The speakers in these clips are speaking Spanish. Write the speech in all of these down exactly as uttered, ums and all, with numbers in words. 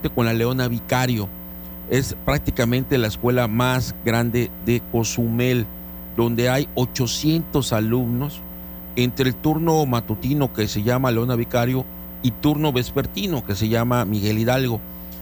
compite con la Leona Vicario. Es prácticamente la escuela más grande de Cozumel, donde hay ochocientos alumnos entre el turno matutino, que se llama Leona Vicario, y turno vespertino, que se llama Miguel Hidalgo.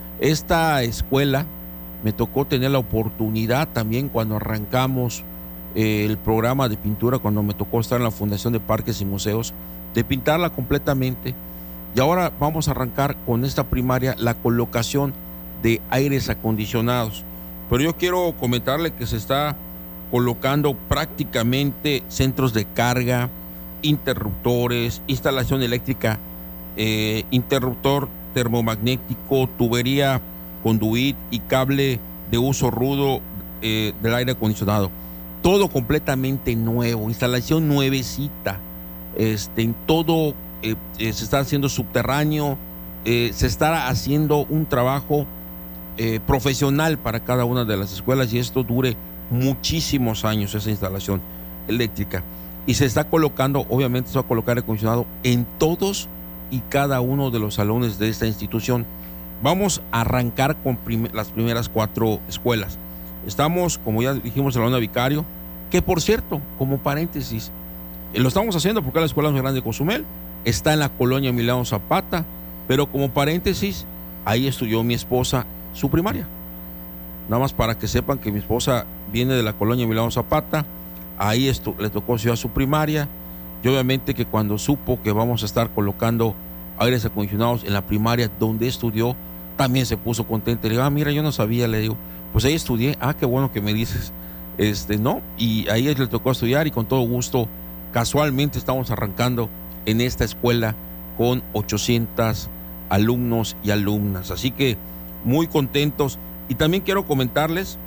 Esta escuela me tocó tener la oportunidad también cuando arrancamos eh, el programa de pintura, cuando me tocó estar en la Fundación de Parques y Museos, de pintarla completamente. Y ahora vamos a arrancar con esta primaria la colocación de aires acondicionados. Pero yo quiero comentarle que se está colocando prácticamente centros de carga, interruptores, instalación eléctrica, eh, interruptor termomagnético, tubería, conduit y cable de uso rudo eh, del aire acondicionado. Todo completamente nuevo, instalación nuevecita. Este, en todo eh, eh, se está haciendo subterráneo, eh, se está haciendo un trabajo eh, profesional para cada una de las escuelas, y esto dure muchísimos años, esa instalación eléctrica. Y se está colocando, obviamente se va a colocar acondicionado en todos y cada uno de los salones de esta institución. Vamos a arrancar con prim- las primeras cuatro escuelas. Estamos, como ya dijimos, en la Leona Vicario, que por cierto, como paréntesis, eh, lo estamos haciendo porque es la escuela más grande de Cozumel, está en la colonia Emiliano Zapata, pero como paréntesis, ahí estudió mi esposa su primaria. Nada más para que sepan que mi esposa viene de la colonia Emiliano Zapata, ahí estu- le tocó estudiar su primaria, y obviamente que cuando supo que vamos a estar colocando aires acondicionados en la primaria donde estudió, también se puso contenta. Le digo, ah, mira, yo no sabía, le digo, pues ahí estudié, ah, qué bueno que me dices, este, ¿no? Y ahí le tocó estudiar, y con todo gusto, casualmente estamos arrancando en esta escuela con ochocientos alumnos y alumnas, así que muy contentos. Y también quiero comentarles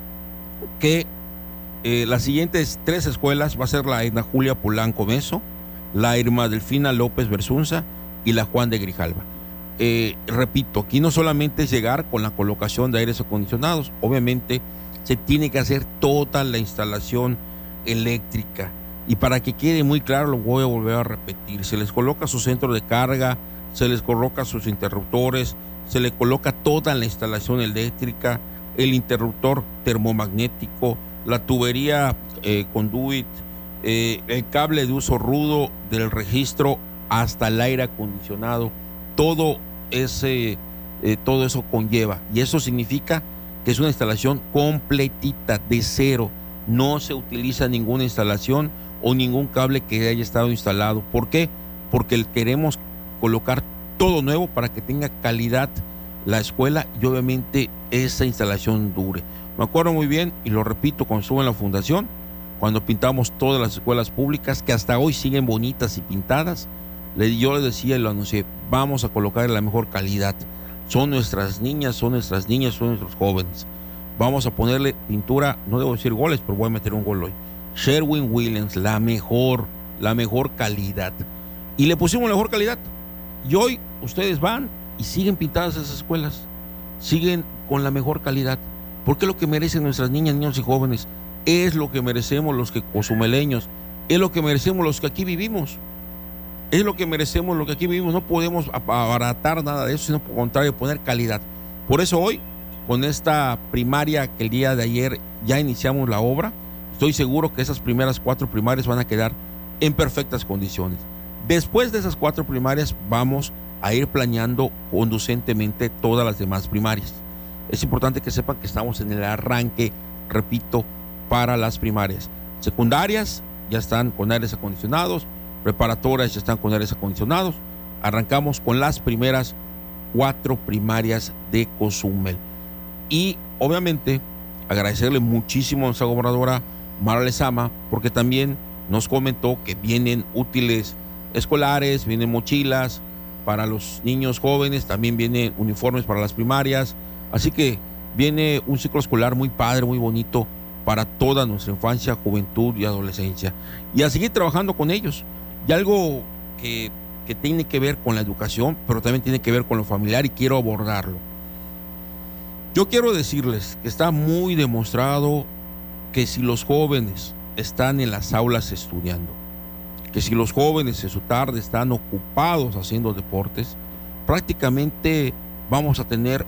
que eh, las siguientes tres escuelas va a ser la Edna Julia Polanco Meso, la Irma Delfina López Bersunza y la Juan de Grijalva. Eh, repito, aquí no solamente es llegar con la colocación de aires acondicionados, obviamente se tiene que hacer toda la instalación eléctrica. Y para que quede muy claro, lo voy a volver a repetir: se les coloca su centro de carga, se les coloca sus interruptores, se le coloca toda la instalación eléctrica, el interruptor termomagnético, la tubería eh, conduit, eh, el cable de uso rudo del registro hasta el aire acondicionado. Todo ese, eh, todo eso conlleva, y eso significa que es una instalación completita de cero. No se utiliza ninguna instalación o ningún cable que haya estado instalado. ¿Por qué? Porque queremos colocar todo nuevo para que tenga calidad la escuela, y obviamente esa instalación dure. Me acuerdo muy bien, y lo repito, cuando estuve en la fundación, cuando pintamos todas las escuelas públicas, que hasta hoy siguen bonitas y pintadas, yo les decía y lo anuncié: vamos a colocar la mejor calidad. Son nuestras niñas, son nuestras niñas, son nuestros jóvenes. Vamos a ponerle pintura, no debo decir goles, pero voy a meter un gol hoy. Sherwin Williams, la mejor, la mejor calidad. Y le pusimos la mejor calidad. Y hoy ustedes van y siguen pintadas esas escuelas, siguen con la mejor calidad, porque es lo que merecen nuestras niñas, niños y jóvenes, es lo que merecemos los que cozumeleños, es lo que merecemos los que aquí vivimos, es lo que merecemos los que aquí vivimos. No podemos abaratar nada de eso, sino por contrario, poner calidad. Por eso hoy, con esta primaria que el día de ayer ya iniciamos la obra, estoy seguro que esas primeras cuatro primarias van a quedar en perfectas condiciones. Después de esas cuatro primarias vamos a ir planeando conducentemente todas las demás primarias. Es importante que sepan que estamos en el arranque, repito, para las primarias. Secundarias ya están con aires acondicionados, preparatorias ya están con aires acondicionados. Arrancamos con las primeras cuatro primarias de Cozumel. Y obviamente agradecerle muchísimo a nuestra gobernadora Mara Lezama, porque también nos comentó que vienen útiles escolares, vienen mochilas para los niños jóvenes, también vienen uniformes para las primarias, así que viene un ciclo escolar muy padre, muy bonito para toda nuestra infancia, juventud y adolescencia, y a seguir trabajando con ellos. Y algo que, que tiene que ver con la educación, pero también tiene que ver con lo familiar, y quiero abordarlo. Yo quiero decirles que está muy demostrado que si los jóvenes están en las aulas estudiando, que si los jóvenes en su tarde están ocupados haciendo deportes, prácticamente vamos a tener